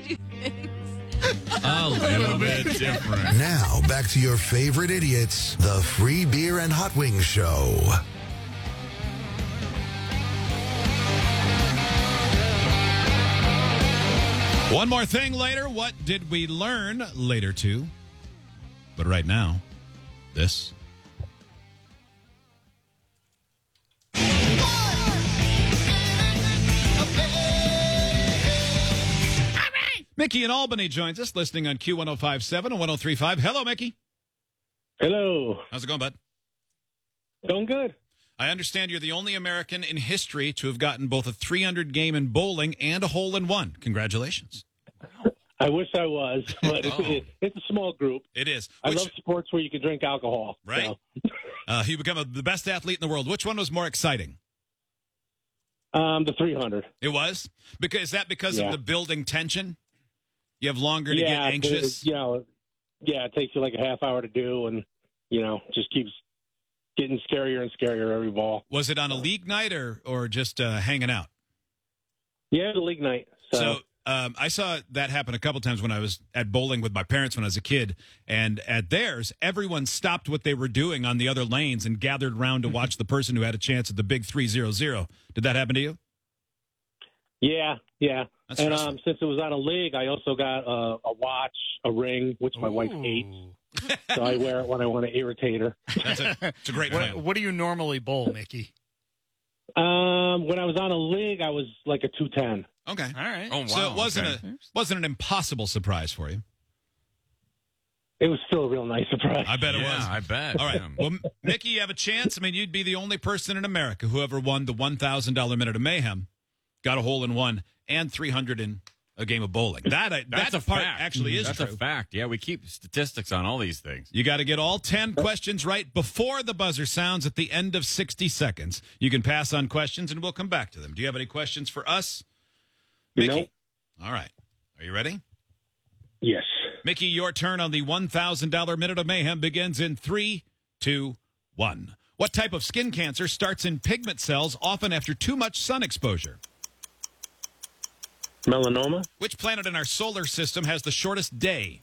do things. A little bit different. Now, back to your favorite idiots, the Free Beer and Hot Wings Show. One more thing later. What did we learn later, too? But right now, this. Mickey in Albany joins us, listening on Q1057 and 1035. Hello, Mickey. Hello. How's it going, bud? Going good. I understand you're the only American in history to have gotten both a 300 game in bowling and a hole-in-one. Congratulations. I wish I was, but it's a small group. It is. I love sports where you can drink alcohol. Right. So. You become the best athlete in the world. Which one was more exciting? The 300. It was? Is that because of the building tension? You have longer to get anxious? It takes you like a half hour to do, and, just keeps getting scarier and scarier every ball. Was it on a league night or just hanging out? Yeah, the league night. So I saw that happen a couple times when I was at bowling with my parents when I was a kid, and at theirs, everyone stopped what they were doing on the other lanes and gathered around to watch the person who had a chance at the big 3-0-0. Did that happen to you? Yeah. That's and stressful. since it was on a league, I also got a watch, a ring, which my wife hates. So I wear it when I want to irritate her. It's a great plan. What do you normally bowl, Mickey? When I was on a league, I was like a 210. Okay. All right. Oh, wow. So it wasn't an impossible surprise for you. It was still a real nice surprise. I bet it was. I bet. All right. Well, Mickey, you have a chance. I mean, you'd be the only person in America who ever won the $1,000 Minute of Mayhem, got a hole-in-one, and 300 in a game of bowling. That's a part fact. Actually is That's true. a fact. Yeah, we keep statistics on all these things. You got to get all 10 questions right before the buzzer sounds at the end of 60 seconds. You can pass on questions, and we'll come back to them. Do you have any questions for us, Mickey? Nope. All right. Are you ready? Yes. Mickey, your turn on the $1,000 Minute of Mayhem begins in 3, 2, 1. What type of skin cancer starts in pigment cells often after too much sun exposure? Melanoma? Which planet in our solar system has the shortest day?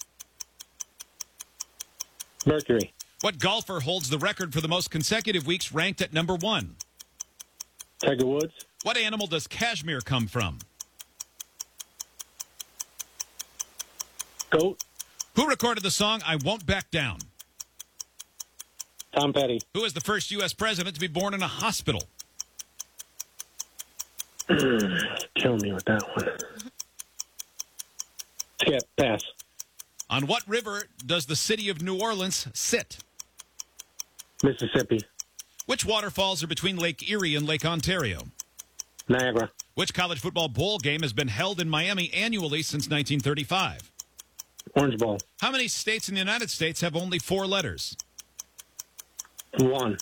Mercury. What golfer holds the record for the most consecutive weeks ranked at number 1? Tiger Woods? What animal does cashmere come from? Goat? Who recorded the song I Won't Back Down? Tom Petty. Who is the first U.S. president to be born in a hospital? Kill me with that one. Skip. Pass. On what river does the city of New Orleans sit? Mississippi. Which waterfalls are between Lake Erie and Lake Ontario? Niagara. Which college football bowl game has been held in Miami annually since 1935? Orange Bowl. How many states in the United States have only 4 letters? 1.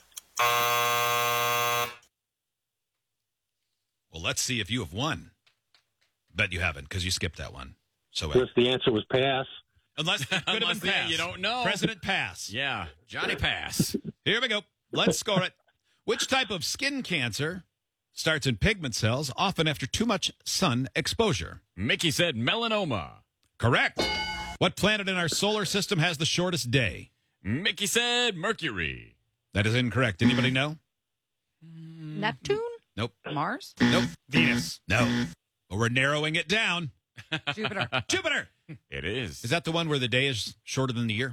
Well, let's see if you have won. Bet you haven't, because you skipped that one. So Unless the answer was pass. Unless it could have Unless been pass. you don't know. President Pass. Yeah, Johnny Pass. Here we go. Let's score it. Which type of skin cancer starts in pigment cells, often after too much sun exposure? Mickey said melanoma. Correct. What planet in our solar system has the shortest day? Mickey said Mercury. That is incorrect. Anybody know? Neptune? Nope. Mars? Nope. Venus. No. Well, we're narrowing it down. Jupiter? Jupiter. It is. Is that the one where the day is shorter than the year?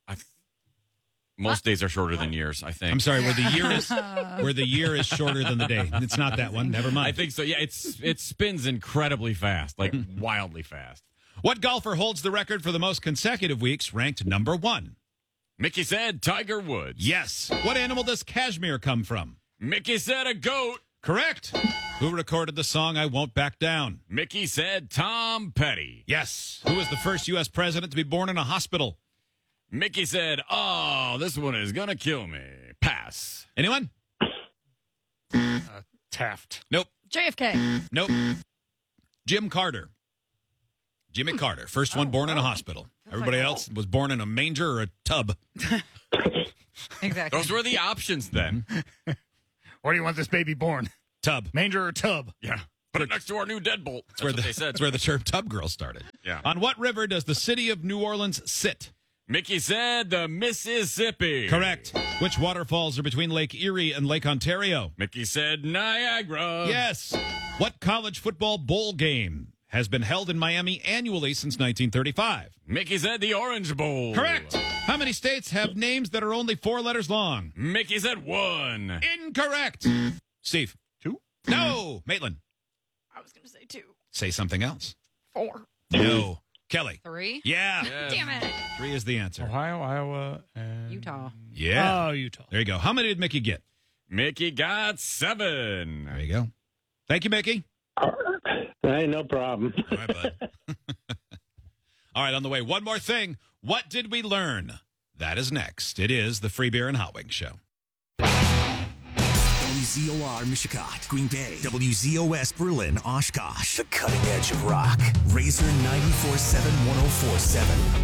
Most days are shorter than years, I think. I'm sorry, where the year is shorter than the day. It's not that one. Never mind. I think so. Yeah, it spins incredibly fast, like wildly fast. What golfer holds the record for the most consecutive weeks, ranked number 1? Mickey said Tiger Woods. Yes. What animal does cashmere come from? Mickey said a goat. Correct. Who recorded the song I Won't Back Down? Mickey said Tom Petty. Yes. Who was the first U.S. president to be born in a hospital? Mickey said, oh, this one is going to kill me. Pass. Anyone? Taft. Nope. JFK? Nope. Jim Carter. Jimmy Carter, first one born in a hospital. Everybody else was born in a manger or a tub. Exactly. Those were the options then. Where do you want this baby born? Tub. Manger or tub? Yeah. Put it next to our new deadbolt. That's Where what they said. That's where the term tub girl started. Yeah. On what river does the city of New Orleans sit? Mickey said the Mississippi. Correct. Which waterfalls are between Lake Erie and Lake Ontario? Mickey said Niagara. Yes. What college football bowl game has been held in Miami annually since 1935? Mickey said the Orange Bowl. Correct. How many states have names that are only 4 letters long? Mickey said 1. Incorrect. Steve. 2? No. Maitland. I was going to say 2. Say something else. 4. No. Kelly. 3. Yeah. Yes. Damn it. 3 is the answer. Ohio, Iowa, and Utah. Yeah. Oh, Utah. There you go. How many did Mickey get? Mickey got 7. There you go. Thank you, Mickey. Hey, no problem. All right, bud. All right, on the way. One more thing. What did we learn? That is next. It is the Free Beer and Hot Wings Show. WZOR Mishicot, Green Bay. WZOS Berlin, Oshkosh. The cutting edge of rock. Razor 94.7 104.7.